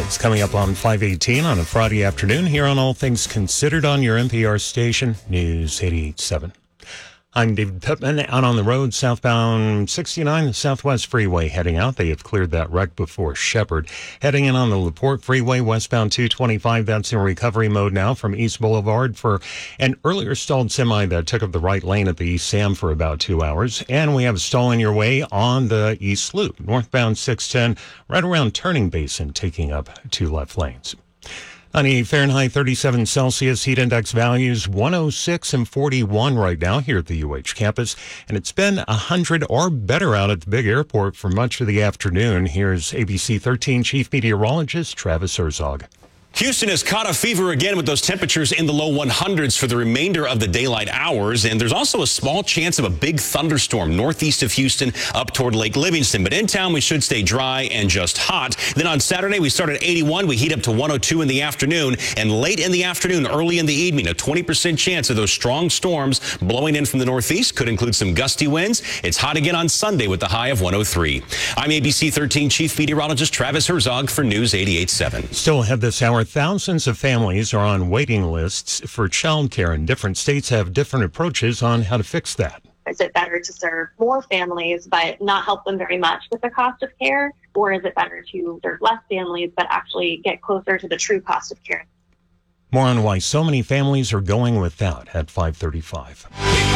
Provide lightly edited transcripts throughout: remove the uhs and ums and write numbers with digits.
It's coming up on 5:18 on a Friday afternoon here on All Things Considered on your NPR station, News 88.7. I'm David Pittman, out on the road, southbound 69, the Southwest Freeway heading out. They have cleared that wreck before Shepherd. Heading in on the LaPorte Freeway, westbound 225, that's in recovery mode now from East Boulevard for an earlier stalled semi that took up the right lane at the East Sam for about 2 hours. And we have a stall in your way on the East Loop, northbound 610, right around Turning Basin, taking up 2 left lanes. 98 Fahrenheit, 37 Celsius, heat index values 106 and 41 right now here at the UH campus. And it's been 100 or better out at the big airport for much of the afternoon. Here's ABC 13 Chief Meteorologist Travis Herzog. Houston has caught a fever again with those temperatures in the low 100s for the remainder of the daylight hours. And there's also a small chance of a big thunderstorm northeast of Houston up toward Lake Livingston. But in town, we should stay dry and just hot. Then on Saturday, we start at 81. We heat up to 102 in the afternoon. And late in the afternoon, early in the evening, a 20% chance of those strong storms blowing in from the northeast. Could include some gusty winds. It's hot again on Sunday with the high of 103. I'm ABC 13 Chief Meteorologist Travis Herzog for News 88.7. Still ahead this hour. Thousands of families are on waiting lists for child care, and different states have different approaches on how to fix that. Is it better to serve more families but not help them very much with the cost of care? Or is it better to serve less families but actually get closer to the true cost of care? More on why so many families are going without at 5:35.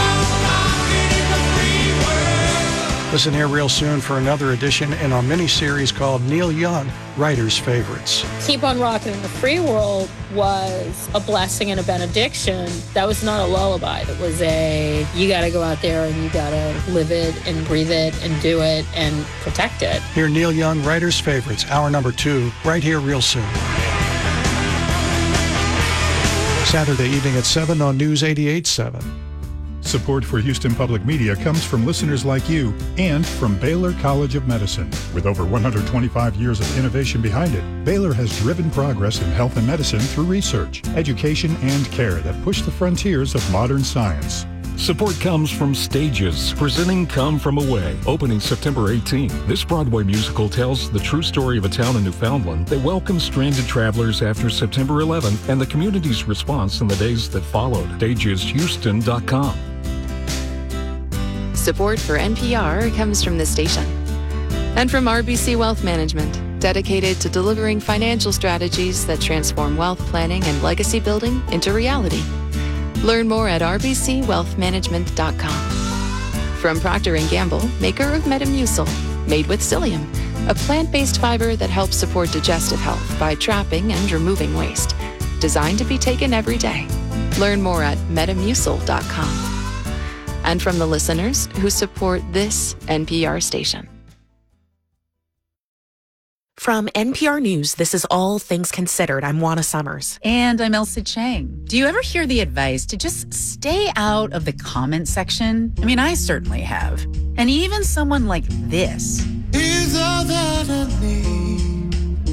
Listen here real soon for another edition in our mini-series called Neil Young, Writer's Favorites. Keep on Rocking in the Free World was a blessing and a benediction. That was not a lullaby. That was you got to go out there and you got to live it and breathe it and do it and protect it. Hear Neil Young, Writer's Favorites, hour number 2, right here real soon. Saturday evening at 7 on News 88.7. Support for Houston Public Media comes from listeners like you and from Baylor College of Medicine. With over 125 years of innovation behind it, Baylor has driven progress in health and medicine through research, education, and care that push the frontiers of modern science. Support comes from Stages, presenting Come From Away, opening September 18. This Broadway musical tells the true story of a town in Newfoundland that welcomes stranded travelers after September 11 and the community's response in the days that followed. StagesHouston.com. Support for NPR comes from this station and from RBC Wealth Management, dedicated to delivering financial strategies that transform wealth planning and legacy building into reality. Learn more at rbcwealthmanagement.com. From Procter & Gamble, maker of Metamucil, made with psyllium, a plant-based fiber that helps support digestive health by trapping and removing waste. Designed to be taken every day. Learn more at metamucil.com. And from the listeners who support this NPR station. From NPR News, this is All Things Considered. I'm Juana Summers. And I'm Elsa Chang. Do you ever hear the advice to just stay out of the comment section? I mean, I certainly have. And even someone like this. Is all that I need.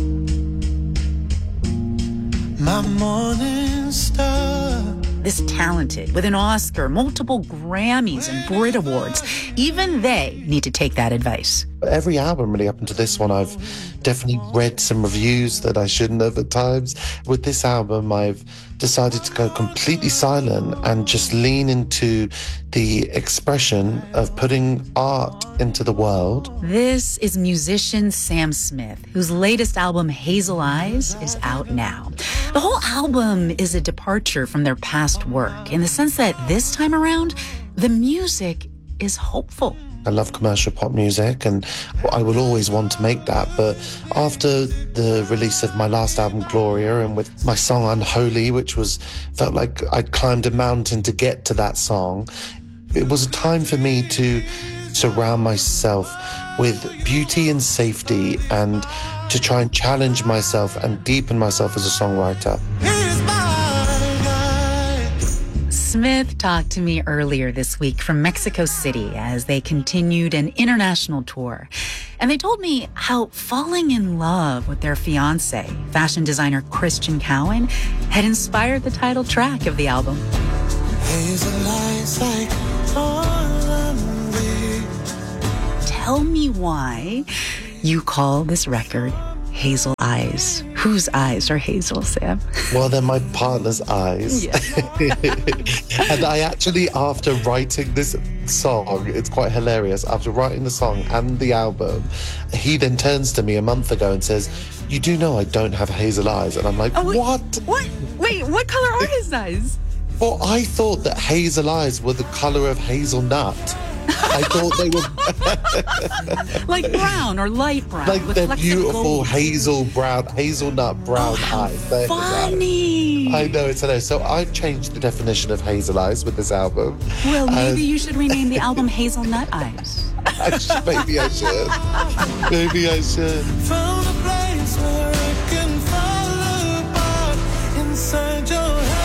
My morning star. This talented, with an Oscar, multiple Grammys, and Brit Awards, even they need to take that advice. Every album, really, up until this one, I've definitely read some reviews that I shouldn't have at times. With this album, I've decided to go completely silent and just lean into the expression of putting art into the world. This is musician Sam Smith, whose latest album, Hazel Eyes, is out now. The whole album is a departure from their past work in the sense that this time around, the music is hopeful. I love commercial pop music and I will always want to make that. But after the release of my last album, Gloria, and with my song Unholy, which felt like I'd climbed a mountain to get to that song, it was a time for me to surround myself with beauty and safety and to try and challenge myself and deepen myself as a songwriter. Smith talked to me earlier this week from Mexico City as they continued an international tour. And they told me how falling in love with their fiancé, fashion designer Christian Cowan, had inspired the title track of the album. Tell me why you call this record hazel eyes. Whose eyes are hazel, Sam? Well, they're my partner's eyes. Yeah. And I actually, after writing this song, it's quite hilarious. After writing the song and the album, he then turns to me a month ago and says, "You do know I don't have hazel eyes." And I'm like, what? What? Wait, what color are his eyes? Well, I thought that hazel eyes were the color of hazelnut. I thought they were like brown or light brown. like with they're flecks of beautiful gold. hazelnut brown eyes. They're funny. I know, it's hilarious. So I've changed the definition of hazel eyes with this album. Well, maybe you should rename the album Hazelnut Eyes. Maybe I should. Maybe I should. Found a place where I can fall apart inside your head.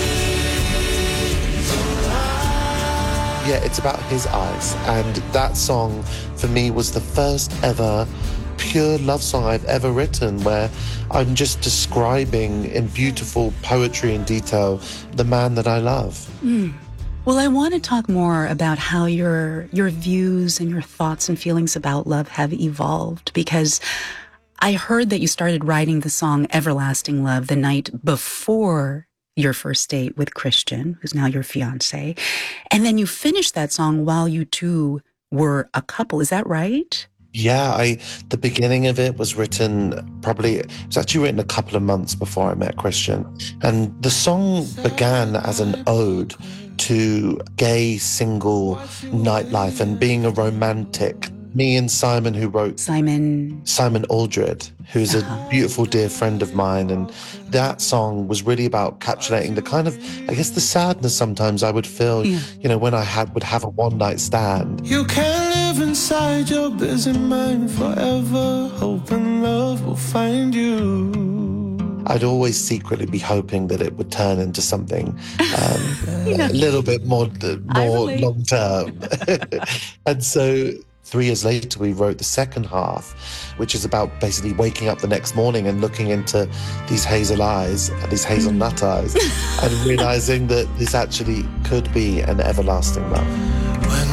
Yeah, it's about his eyes. And that song, for me, was the first ever pure love song I've ever written, where I'm just describing in beautiful poetry and detail the man that I love. Well, I want to talk more about how your views and your thoughts and feelings about love have evolved, because I heard that you started writing the song Everlasting Love the night before your first date with Christian, who's now your fiancé. And then you finished that song while you two were a couple. Is that right? Yeah, the beginning of it was written it was actually written a couple of months before I met Christian. And the song began as an ode to gay single nightlife and being a romantic. Me and Simon, who wrote Simon Aldred, who's a beautiful dear friend of mine, and that song was really about encapsulating the kind of, I guess, the sadness sometimes I would feel, you know, when I would have a one-night stand. You can live inside your busy mind forever, hoping love will find you. I'd always secretly be hoping that it would turn into something a little bit more long-term. And so 3 years later, we wrote the second half, which is about basically waking up the next morning and looking into these hazel eyes, these hazelnut eyes, and realizing that this actually could be an everlasting love. When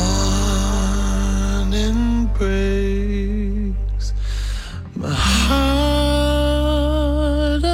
morning breaks, my heart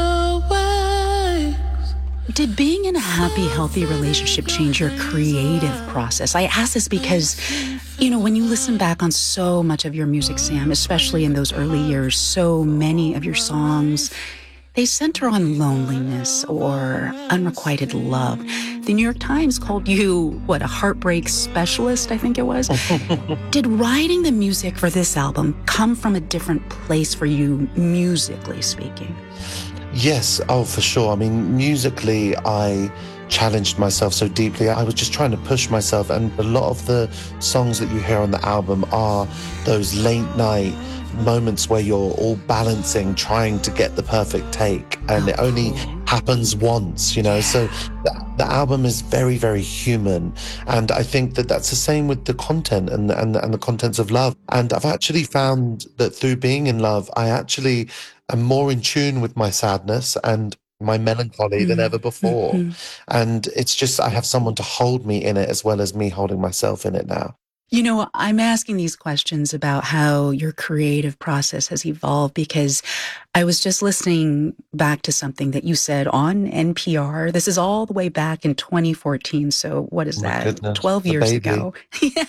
awakes. Did being in a happy, healthy relationship change your creative process? I ask this because, you know, when you listen back on so much of your music, Sam, especially in those early years, so many of your songs, they center on loneliness or unrequited love. The New York Times called you, a heartbreak specialist, I think it was. Did writing the music for this album come from a different place for you, musically speaking? Yes, for sure. I mean, musically, I challenged myself so deeply. I was just trying to push myself, and a lot of the songs that you hear on the album are those late night moments where you're all balancing, trying to get the perfect take, and it only happens once, you know. So the album is very, very human, and I think that that's the same with the content and the contents of love. And I've actually found that through being in love, I actually am more in tune with my sadness and my melancholy than ever before. And it's just, I have someone to hold me in it as well as me holding myself in it now. You know, I'm asking these questions about how your creative process has evolved because I was just listening back to something that you said on NPR. This is all the way back in 2014. So what is that? Goodness, 12 years ago. Yeah.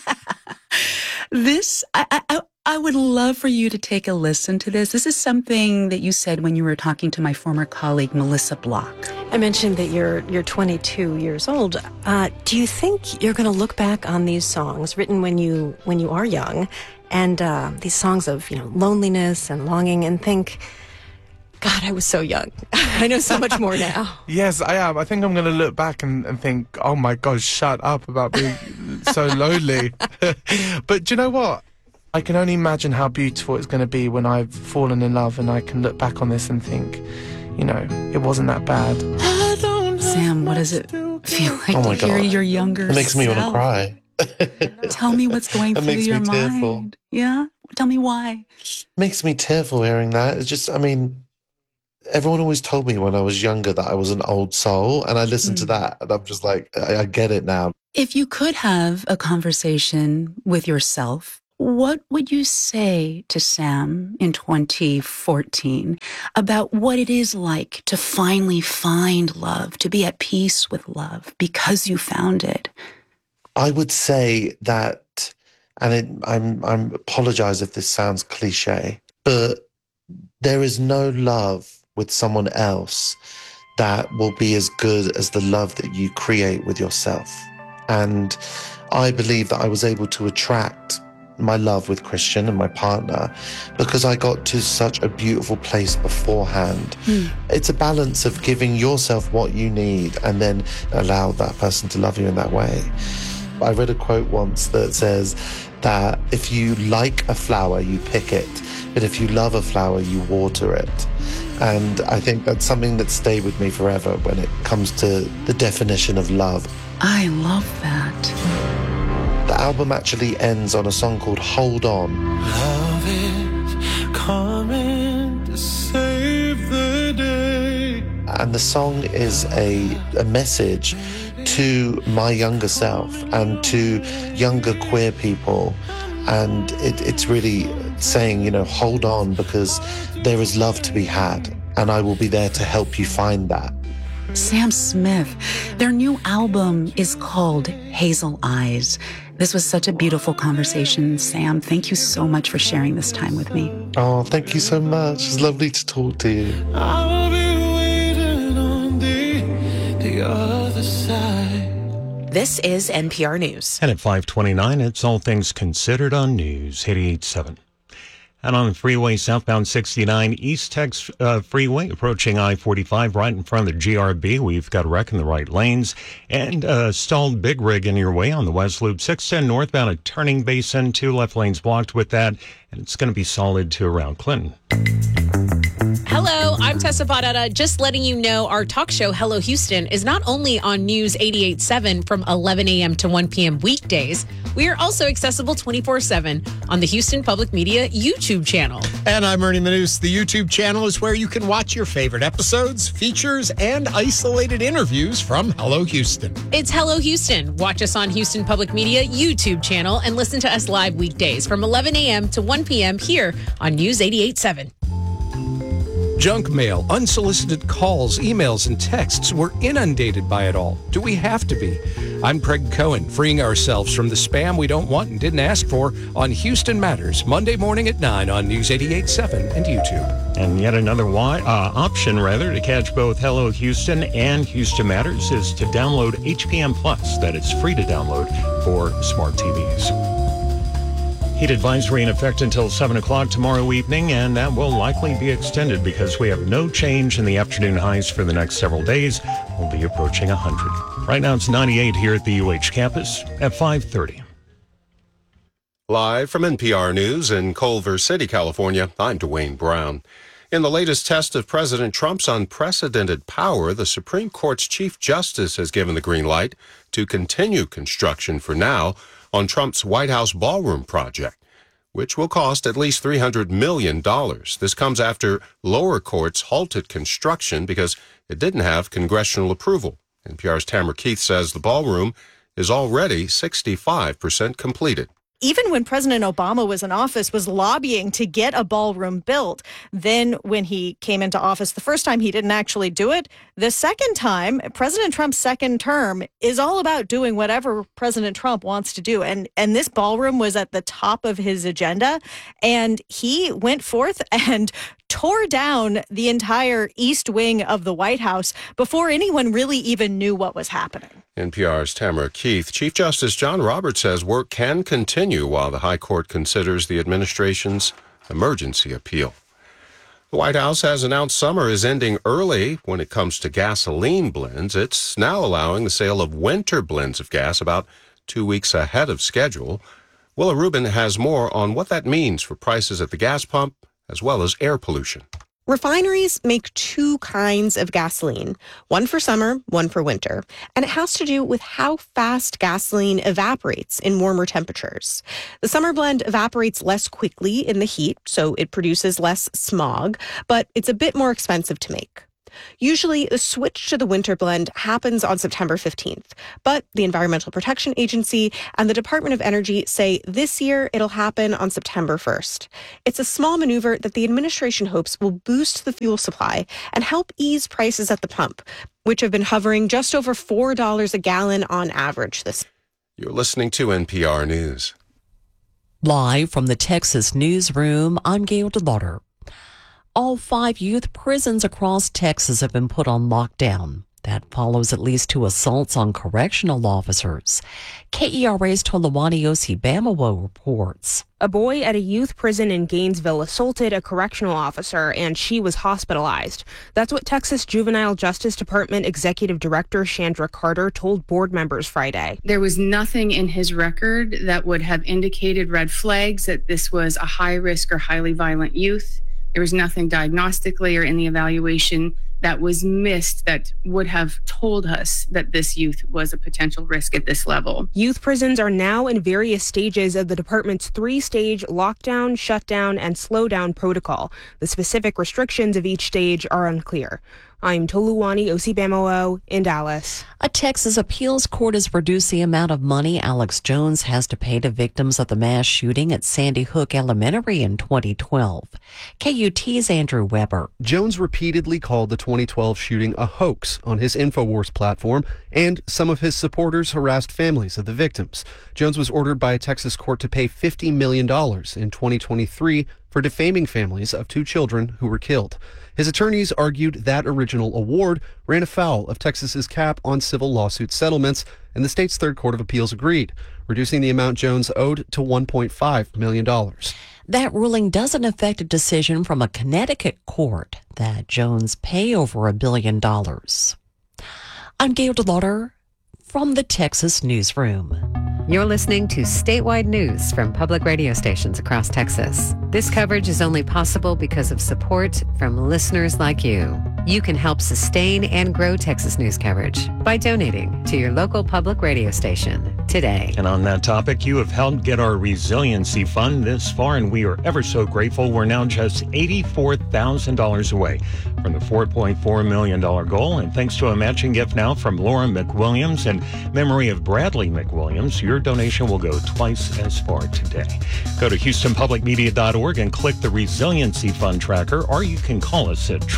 This, I would love for you to take a listen to this. This is something that you said when you were talking to my former colleague, Melissa Block. I mentioned that you're 22 years old. Do you think you're going to look back on these songs written when you are young, and these songs of loneliness and longing, and think, God, I was so young. I know so much more now. Yes, I am. I think I'm going to look back and think, oh my God, shut up about being so lonely. But do you know what? I can only imagine how beautiful it's going to be when I've fallen in love and I can look back on this and think, it wasn't that bad. Sam, what does it feel like Oh my to hear God. your younger self? It makes me want to cry. Tell me what's going It through makes your me mind. tearful. Yeah? Tell me why. Makes me tearful hearing that. It's just, everyone always told me when I was younger that I was an old soul, and I listened to that and I'm just like, I get it now. If you could have a conversation with yourself What would you say to Sam in 2014 about what it is like to finally find love, to be at peace with love because you found it? I would say that, and I'm apologize if this sounds cliche, but there is no love with someone else that will be as good as the love that you create with yourself. And I believe that I was able to attract my love with Christian and my partner because I got to such a beautiful place beforehand. It's a balance of giving yourself what you need and then allow that person to love you in that way. I read a quote once that says that if you like a flower, you pick it, but if you love a flower, you water it. And I think that's something that stayed with me forever when it comes to the definition of love. I love that. The album actually ends on a song called Hold On. Love is coming to save the day. And the song is a message to my younger self and to younger queer people. And it's really saying, you know, hold on because there is love to be had. And I will be there to help you find that. Sam Smith, their new album is called Hazel Eyes. This was such a beautiful conversation, Sam. Thank you so much for sharing this time with me. Oh, thank you so much. It's lovely to talk to you. I'll be waiting on the other side. This is NPR News. And at 5:29, it's All Things Considered on News 88.7. And on the freeway, southbound 69 East Tex Freeway, approaching I-45 right in front of the GRB. We've got a wreck in the right lanes and a stalled big rig in your way on the West Loop. 610 northbound at Turning Basin, 2 left lanes blocked with that, and it's going to be solid to around Clinton. Hello, I'm Tessa Barrera. Just letting you know our talk show, Hello Houston, is not only on News 88.7 from 11 a.m. to 1 p.m. weekdays, we are also accessible 24/7 on the Houston Public Media YouTube channel. And I'm Ernie Manous. The YouTube channel is where you can watch your favorite episodes, features, and isolated interviews from Hello Houston. It's Hello Houston. Watch us on Houston Public Media YouTube channel and listen to us live weekdays from 11 a.m. to 1 p.m. here on News 88.7. Junk mail, unsolicited calls, emails, and texts. We're inundated by it all. Do we have to be? I'm Craig Cohen, freeing ourselves from the spam we don't want and didn't ask for on Houston Matters, Monday morning at 9 on News 88.7 and YouTube. And yet another option to catch both Hello Houston and Houston Matters is to download HPM Plus. That is free to download for smart TVs. Heat advisory in effect until 7 o'clock tomorrow evening, and that will likely be extended because we have no change in the afternoon highs for the next several days. We'll be approaching 100. Right now it's 98 here at the UH campus at 5:30. Live from NPR News in Culver City, California, I'm Dwayne Brown. In the latest test of President Trump's unprecedented power, the Supreme Court's Chief Justice has given the green light to continue construction for now on Trump's White House ballroom project, which will cost at least $300 million. This comes after lower courts halted construction because it didn't have congressional approval. NPR's Tamara Keith says the ballroom is already 65% completed. Even when President Obama was in office, was lobbying to get a ballroom built. Then when he came into office the first time, he didn't actually do it. The second time, President Trump's second term is all about doing whatever President Trump wants to do. And this ballroom was at the top of his agenda. And he went forth and tore down the entire east wing of the White House before anyone really even knew what was happening. NPR's Tamara Keith. Chief Justice John Roberts says work can continue while the High Court considers the administration's emergency appeal. The White House has announced summer is ending early when it comes to gasoline blends. It's now allowing the sale of winter blends of gas about 2 weeks ahead of schedule. Willa Rubin has more on what that means for prices at the gas pump as well as air pollution. Refineries make 2 kinds of gasoline, one for summer, one for winter. And it has to do with how fast gasoline evaporates in warmer temperatures. The summer blend evaporates less quickly in the heat, so it produces less smog, but it's a bit more expensive to make. Usually, the switch to the winter blend happens on September 15th, but the Environmental Protection Agency and the Department of Energy say this year it'll happen on September 1st. It's a small maneuver that the administration hopes will boost the fuel supply and help ease prices at the pump, which have been hovering just over $4 a gallon on average this year. You're listening to NPR News. Live from the Texas newsroom, I'm Gail DeLauder. All 5 youth prisons across Texas have been put on lockdown. That follows at least 2 assaults on correctional officers. KERA's Toluwani Osibamawo reports. A boy at a youth prison in Gainesville assaulted a correctional officer, and she was hospitalized. That's what Texas Juvenile Justice Department Executive Director Chandra Carter told board members Friday. There was nothing in his record that would have indicated red flags that this was a high-risk or highly violent youth. There was nothing diagnostically or in the evaluation that was missed that would have told us that this youth was a potential risk at this level. Youth prisons are now in various stages of the department's 3-stage lockdown, shutdown, and slowdown protocol. The specific restrictions of each stage are unclear. I'm Toluwani Osibamawo in Dallas. A Texas appeals court has reduced the amount of money Alex Jones has to pay to victims of the mass shooting at Sandy Hook Elementary in 2012. KUT's Andrew Weber. Jones repeatedly called the 2012 shooting a hoax on his InfoWars platform, and some of his supporters harassed families of the victims. Jones was ordered by a Texas court to pay $50 million in 2023 for defaming families of 2 children who were killed. His attorneys argued that original award ran afoul of Texas's cap on civil lawsuit settlements, and the state's Third Court of Appeals agreed, reducing the amount Jones owed to $1.5 million. That ruling doesn't affect a decision from a Connecticut court that Jones pay over $1 billion. I'm Gail DeLauder from the Texas Newsroom. You're listening to statewide news from public radio stations across Texas. This coverage is only possible because of support from listeners like you. You can help sustain and grow Texas news coverage by donating to your local public radio station today. And on that topic, you have helped get our resiliency fund this far, and we are ever so grateful. We're now just $84,000 away from the $4.4 million goal. And thanks to a matching gift now from Laura McWilliams in memory of Bradley McWilliams, your donation will go twice as far today. Go to HoustonPublicMedia.org and click the Resiliency Fund tracker, or you can call us at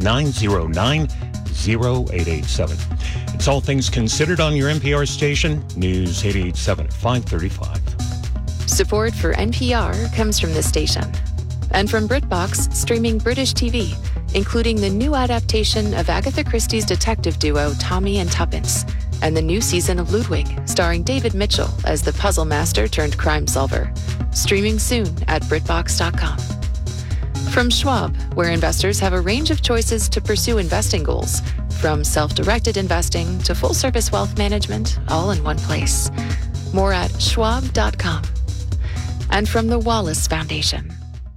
888-909-0887. It's All Things Considered on your NPR station, News 88.7 at 5:35. Support for NPR comes from this station and from BritBox, streaming British TV, including the new adaptation of Agatha Christie's detective duo Tommy and Tuppence, and the new season of Ludwig, starring David Mitchell as the puzzle master turned crime solver. Streaming soon at BritBox.com. From Schwab, where investors have a range of choices to pursue investing goals, from self-directed investing to full-service wealth management, all in one place. More at Schwab.com. And from the Wallace Foundation.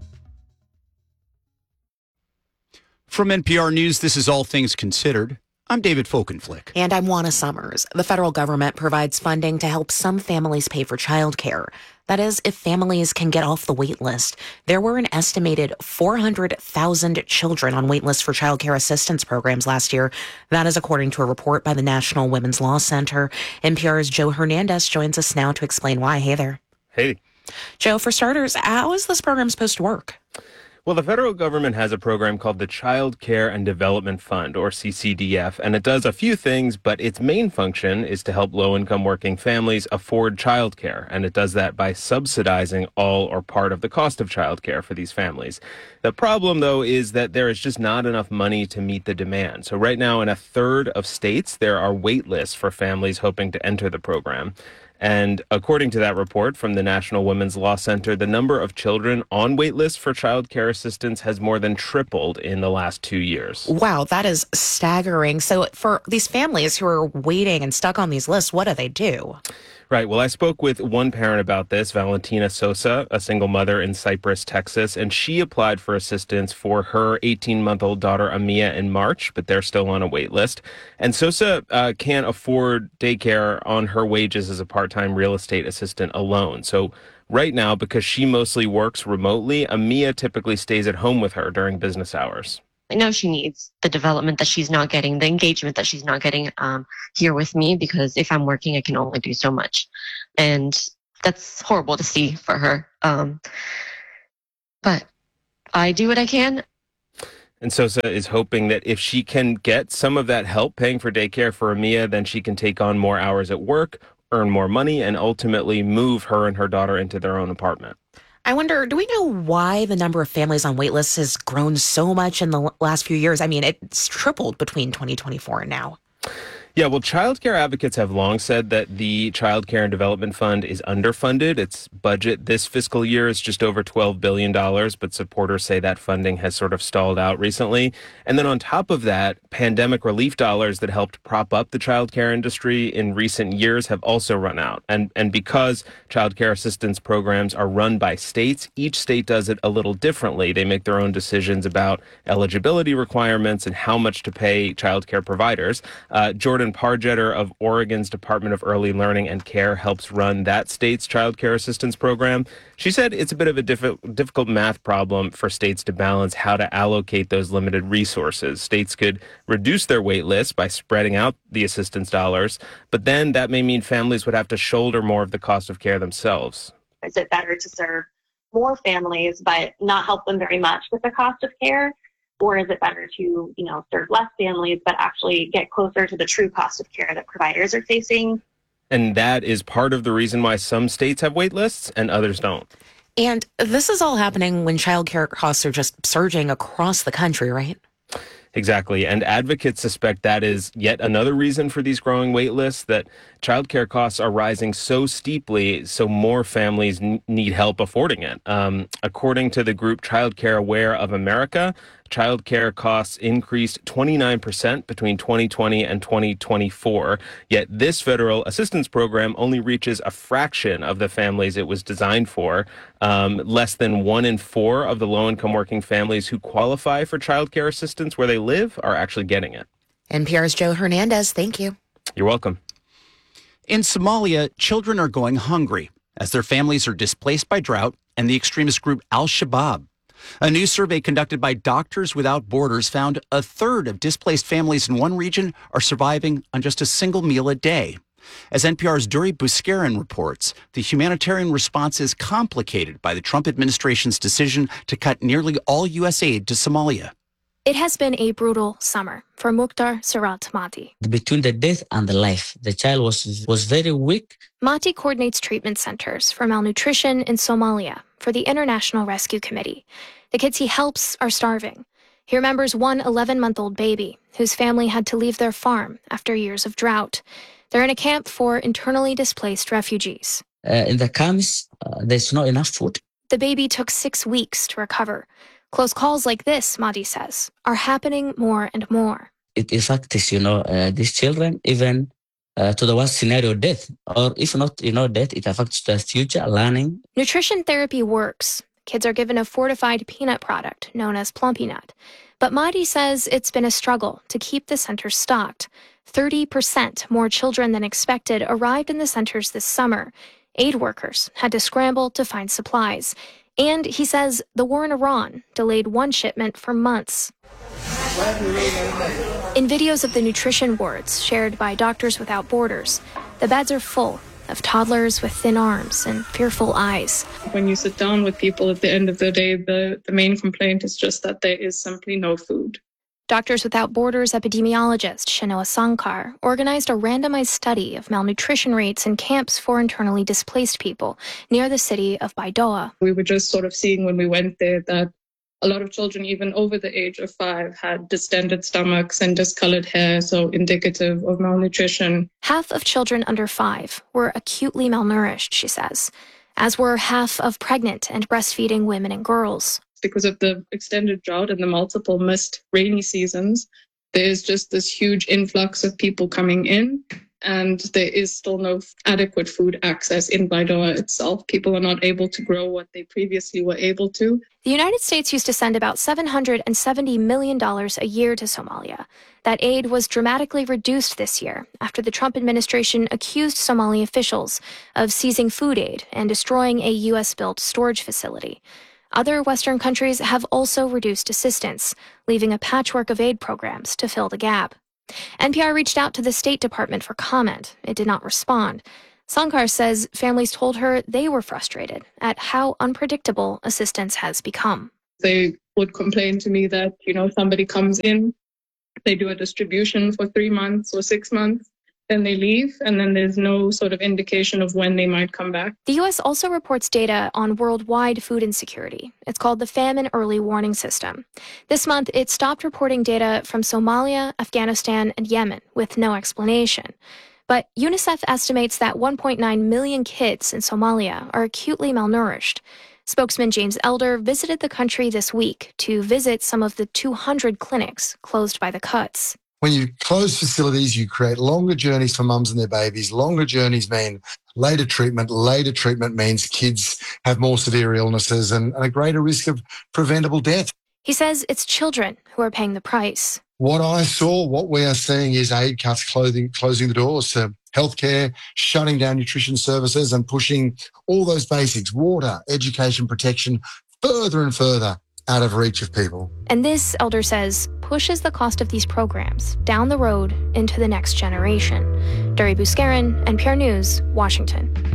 From NPR News, this is All Things Considered. I'm David Folkenflick. And I'm Juana Summers. The federal government provides funding to help some families pay for childcare. That is, if families can get off the wait list. There were an estimated 400,000 children on wait lists for childcare assistance programs last year. That is according to a report by the National Women's Law Center. NPR's Joe Hernandez joins us now to explain why. Hey there. Hey. Joe, for starters, how is this program supposed to work? Well, the federal government has a program called the Child Care and Development Fund, or CCDF, and it does a few things, but its main function is to help low-income working families afford childcare, and it does that by subsidizing all or part of the cost of childcare for these families. The problem, though, is that there is just not enough money to meet the demand. So right now, in a third of states, there are wait lists for families hoping to enter the program. And according to that report from the National Women's Law Center, the number of children on wait lists for child care assistance has more than tripled in the last 2 years. Wow, that is staggering. So for these families who are waiting and stuck on these lists, what do they do? Right. Well, I spoke with one parent about this, Valentina Sosa, a single mother in Cypress, Texas, and she applied for assistance for her 18-month-old daughter, Amia, in March, but they're still on a wait list. And Sosa can't afford daycare on her wages as a part-time real estate assistant alone. So right now, because she mostly works remotely, Amia typically stays at home with her during business hours. I know she needs the development that she's not getting, the engagement that she's not getting here with me, because if I'm working, I can only do so much. And that's horrible to see for her. But I do what I can. And Sosa is hoping that if she can get some of that help paying for daycare for Amia, then she can take on more hours at work, earn more money, and ultimately move her and her daughter into their own apartment. I wonder, do we know why the number of families on wait lists has grown so much in the last few years? I mean, it's tripled between 2024 and now. Yeah, well, child care advocates have long said that the Child Care and Development Fund is underfunded. Its budget this fiscal year is just over $12 billion, but supporters say that funding has sort of stalled out recently. And then on top of that, pandemic relief dollars that helped prop up the child care industry in recent years have also run out. And because child care assistance programs are run by states, each state does it a little differently. They make their own decisions about eligibility requirements and how much to pay child care providers. Jordan Pargetter of Oregon's Department of Early Learning and Care helps run that state's child care assistance program. She said it's a bit of a difficult math problem for states to balance how to allocate those limited resources. States could reduce their wait lists by spreading out the assistance dollars, but then that may mean families would have to shoulder more of the cost of care themselves. Is it better to serve more families but not help them very much with the cost of care? Or is it better to, serve less families, but actually get closer to the true cost of care that providers are facing? And that is part of the reason why some states have wait lists and others don't. And this is all happening when childcare costs are just surging across the country, right? Exactly. And advocates suspect that is yet another reason for these growing wait lists, that childcare costs are rising so steeply, so more families need help affording it. According to the group Childcare Aware of America, childcare costs increased 29% between 2020 and 2024. Yet this federal assistance program only reaches a fraction of the families it was designed for. Less than 1 in 4 of the low-income working families who qualify for childcare assistance where they live are actually getting it. NPR's Joe Hernandez, thank you. You're welcome. In Somalia, children are going hungry as their families are displaced by drought and the extremist group Al-Shabaab. A new survey conducted by Doctors Without Borders found a third of displaced families in one region are surviving on just a single meal a day. As NPR's Duri Buskarin reports, the humanitarian response is complicated by the Trump administration's decision to cut nearly all U.S. aid to Somalia. It has been a brutal summer for Mukhtar Surat Mati. Between the death and the life, the child was very weak. Mati coordinates treatment centers for malnutrition in Somalia for the International Rescue Committee. The kids he helps are starving. He remembers one 11-month-old baby whose family had to leave their farm after years of drought. They're in a camp for internally displaced refugees. In the camps, there's not enough food. The baby took 6 weeks to recover. Close calls like this, Madi says, are happening more and more. It affects, these children, even to the worst scenario, death. Or if not, death, it affects the future learning. Nutrition therapy works. Kids are given a fortified peanut product known as Plumpy-Nut. But Madi says it's been a struggle to keep the centers stocked. 30% more children than expected arrived in the centers this summer. Aid workers had to scramble to find supplies. And he says the war in Iran delayed one shipment for months. In videos of the nutrition wards shared by Doctors Without Borders, the beds are full of toddlers with thin arms and fearful eyes. When you sit down with people at the end of the day, the main complaint is just that there is simply no food. Doctors Without Borders epidemiologist Shanoa Sankar organized a randomized study of malnutrition rates in camps for internally displaced people near the city of Baidoa. We were just sort of seeing when we went there that a lot of children, even over the age of 5, had distended stomachs and discolored hair, so indicative of malnutrition. Half of children under 5 were acutely malnourished, she says, as were half of pregnant and breastfeeding women and girls. Because of the extended drought and the multiple missed rainy seasons, there's just this huge influx of people coming in, and there is still no adequate food access in Baidoa itself. People are not able to grow what they previously were able to. The United States used to send about $770 million a year to Somalia. That aid was dramatically reduced this year after the Trump administration accused Somali officials of seizing food aid and destroying a U.S.-built storage facility. Other Western countries have also reduced assistance, leaving a patchwork of aid programs to fill the gap. NPR reached out to the State Department for comment. It did not respond. Sankar says families told her they were frustrated at how unpredictable assistance has become. They would complain to me that, somebody comes in, they do a distribution for 3 months or 6 months, then they leave, and then there's no sort of indication of when they might come back. The U.S. also reports data on worldwide food insecurity. It's called the Famine Early Warning System. This month, it stopped reporting data from Somalia, Afghanistan, and Yemen with no explanation. But UNICEF estimates that 1.9 million kids in Somalia are acutely malnourished. Spokesman James Elder visited the country this week to visit some of the 200 clinics closed by the cuts. When you close facilities, you create longer journeys for mums and their babies. Longer journeys mean later treatment. Later treatment means kids have more severe illnesses and a greater risk of preventable death. He says it's children who are paying the price. What we are seeing is aid cuts closing the doors to healthcare, shutting down nutrition services and pushing all those basics, water, education, protection, further and further out of reach of people. And this, Elder says, pushes the cost of these programs down the road into the next generation. Duri Buskarin, NPR News, Washington.